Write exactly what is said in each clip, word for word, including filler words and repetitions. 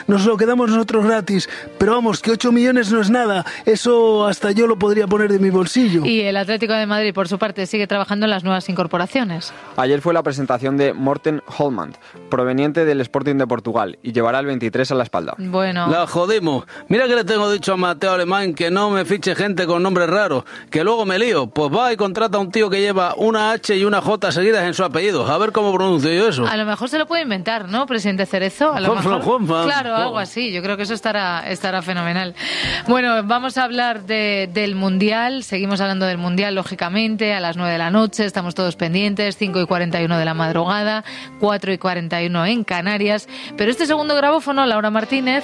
nos lo quedamos nosotros gratis. Pero vamos, que ocho millones no es nada. Eso hasta yo lo podría poner de mi bolsillo. Y el Atlético de Madrid, por su parte, sigue trabajando en las nuevas incorporaciones. Ayer fue la presentación de Morten Holman, proveniente del Sporting de Portugal, y llevará el veintitrés a la espalda. Bueno. La jodimos. Mira que le tengo dicho a Mateo Alemán que no me fiche gente con nombres raros, que luego me lío. Pues va y contrata a un tío que lleva una H y una J seguidas en su apellido. A ver cómo pronuncio yo eso. A lo mejor se lo puede inventar, ¿no, presidente Cerezo? A lo Juanfran, mejor. Juanfran. Claro, algo así. Yo creo que eso estará, estará fenomenal. Bueno, vamos a hablar de, del Mundial. Seguimos hablando del Mundial, lógicamente, a las nueve de la noche. Estamos todos pendientes. cinco y cuarenta y uno de la madrugada, cuatro y cuarenta y uno en Canarias. Pero este segundo grabófono, Laura Martínez,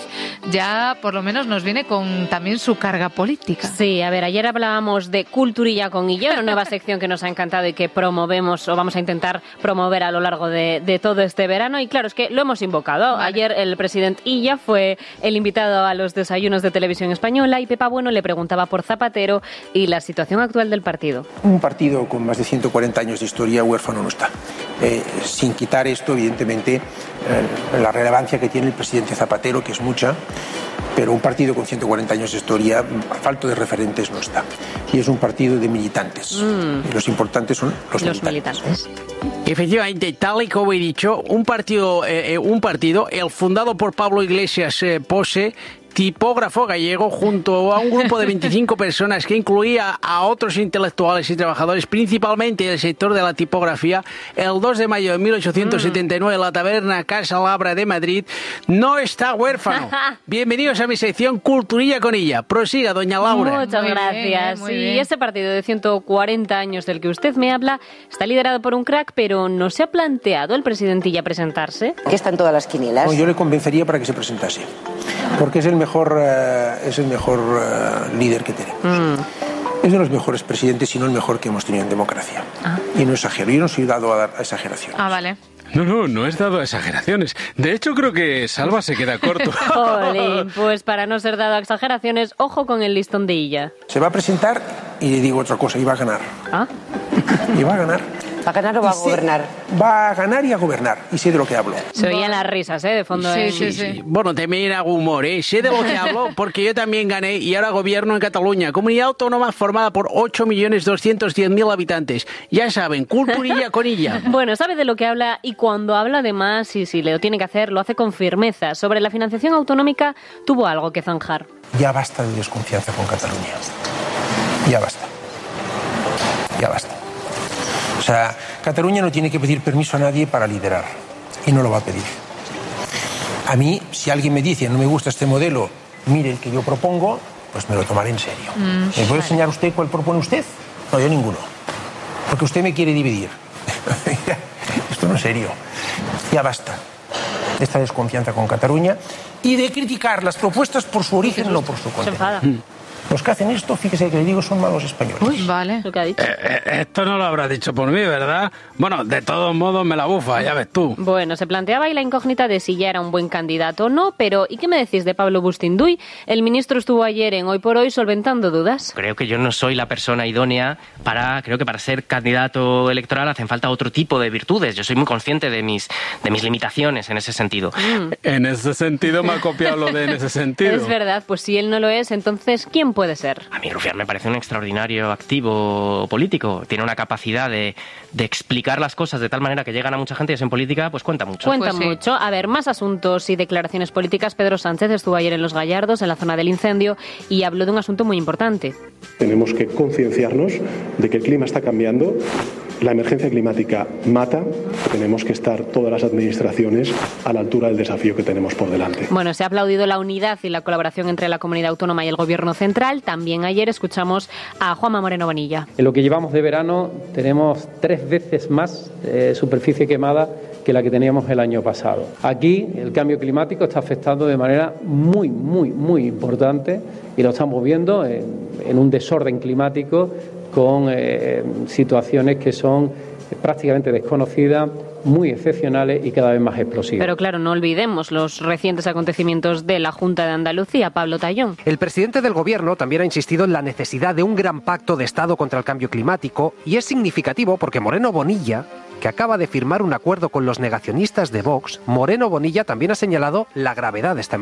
ya por lo menos nos viene con también su carga política. Sí, a ver, ayer hablábamos de Culturilla con Illa, una nueva sección que nos ha encantado y que promovemos o vamos a intentar promover a lo largo de, de todo este verano. Y claro, es que lo hemos invocado. Vale. Ayer el presidente Illa fue el invitado a los desayunos de Televisión Española y Pepa Bueno le preguntaba por Zapatero y la situación actual del partido. Un partido con más de ciento cuarenta años de historia huérfano no está. Eh, sin quitar esto, evidentemente, eh, la relevancia que tiene el presidente Zapatero, que es mucha, pero un partido con ciento cuarenta años de historia, a falta de referentes, no está. Y es un partido de militantes. Mm. Y los importantes son los, los militantes. militantes. Efectivamente, tal y como he dicho, un partido, eh, un partido, el fundado por Pablo Iglesias eh, Pose, tipógrafo gallego, junto a un grupo de veinticinco personas que incluía a otros intelectuales y trabajadores, principalmente del sector de la tipografía, el dos de mayo de mil ochocientos setenta y nueve en la taberna Casa Labra de Madrid, no está huérfano. Bienvenidos a mi sección Culturilla con ella. Prosiga, doña Laura. Muchas muy gracias. Bien, muy sí, bien. Este partido de ciento cuarenta años del que usted me habla está liderado por un crack, pero ¿no se ha planteado el presidentilla presentarse? Que están todas las quinielas. No, yo le convencería para que se presentase, porque es el mejor, uh, es el mejor uh, líder que tenemos. Mm. Es de los mejores presidentes, si no el mejor que hemos tenido en democracia. Ah. Y no exagero, yo no soy dado a dar a exageraciones. Ah, vale. No, no, no es dado a exageraciones. De hecho, creo que Salva se queda corto. Jolín, pues para no ser dado a exageraciones, ojo con el listón de Illa. Se va a presentar y le digo otra cosa, y va a ganar. ¿Ah? Y va a ganar. ¿Va a ganar o va a gobernar? Va a ganar y a gobernar, y sé de lo que hablo. Se oían las risas, ¿eh? De fondo. Sí, de... sí, sí. Bueno, también hago humor, ¿eh? Sé de lo que hablo porque yo también gané y ahora gobierno en Cataluña, comunidad autónoma formada por ocho millones doscientos diez mil habitantes. Ya saben, Culturilla con ella. Bueno, sabe de lo que habla y cuando habla además, y si le lo tiene que hacer, lo hace con firmeza. Sobre la financiación autonómica tuvo algo que zanjar. Ya basta de desconfianza con Cataluña. Ya basta. Ya basta. O sea, Cataluña no tiene que pedir permiso a nadie para liderar, y no lo va a pedir. A mí, si alguien me dice, no me gusta este modelo, mire el que yo propongo, pues me lo tomaré en serio. Mm, ¿Me puede enseñar usted cuál propone usted? No, yo ninguno. Porque usted me quiere dividir. Esto no es serio. Ya basta de esta desconfianza con Cataluña y de criticar las propuestas por su origen, no por su contenido. Se enfada. Los que hacen esto, fíjese que le digo, son malos españoles. Uy, vale. Lo que ha dicho. Eh, eh, esto no lo habrás dicho por mí, ¿verdad? Bueno, de todos modos me la bufa, ya ves tú. Bueno, se planteaba ahí la incógnita de si ya era un buen candidato o no, pero ¿y qué me decís de Pablo Bustinduy? El ministro estuvo ayer en Hoy por Hoy solventando dudas. Creo que yo no soy la persona idónea para, creo que para ser candidato electoral hacen falta otro tipo de virtudes. Yo soy muy consciente de mis, de mis limitaciones en ese sentido. Mm. En ese sentido me ha copiado lo de en ese sentido. Es verdad, pues si él no lo es, entonces ¿quién puede ser? A mí Rufián me parece un extraordinario activo político. Tiene una capacidad de, de explicar las cosas de tal manera que llegan a mucha gente y es en política, pues cuenta mucho. Cuenta Pues sí. mucho. A ver, más asuntos y declaraciones políticas. Pedro Sánchez estuvo ayer en Los Gallardos, en la zona del incendio, y habló de un asunto muy importante. Tenemos que concienciarnos de que el clima está cambiando. La emergencia climática mata. Tenemos que estar todas las administraciones a la altura del desafío que tenemos por delante. Bueno, se ha aplaudido la unidad y la colaboración entre la comunidad autónoma y el gobierno central. También ayer escuchamos a Juanma Moreno Bonilla. En lo que llevamos de verano tenemos tres veces más eh, superficie quemada que la que teníamos el año pasado. Aquí el cambio climático está afectando de manera muy, muy, muy importante y lo estamos viendo en, en un desorden climático con eh, situaciones que son prácticamente desconocidas, muy excepcionales y cada vez más explosivas. Pero claro, no olvidemos los recientes acontecimientos de la Junta de Andalucía, Pablo Tallón. El presidente del Gobierno también ha insistido en la necesidad de un gran pacto de Estado contra el cambio climático y es significativo porque Moreno Bonilla, que acaba de firmar un acuerdo con los negacionistas de Vox, Moreno Bonilla también ha señalado la gravedad de esta